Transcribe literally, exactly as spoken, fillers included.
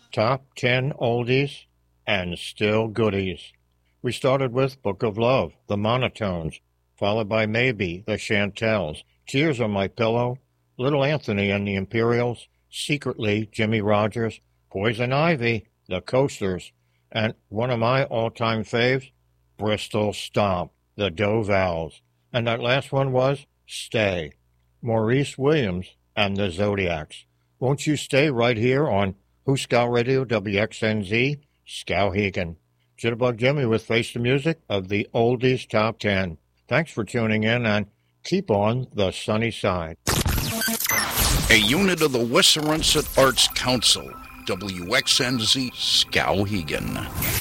Top ten Oldies and Still Goodies. We started with Book of Love, The Monotones, followed by Maybe, The Chantels, Tears on My Pillow, Little Anthony and the Imperials, Secretly, Jimmy Rogers, Poison Ivy, The Coasters, and one of my all-time faves, Bristol Stomp, The Doe Vowels. And that last one was Stay, Maurice Williams and the Zodiacs. Won't you stay right here on Hooskow Radio, W X N Z, Skowhegan. Jitterbug Jimmy with Face the Music of the Oldies Top ten. Thanks for tuning in and keep on the sunny side. A unit of the Wissarance Arts Council, W X N Z, Skowhegan.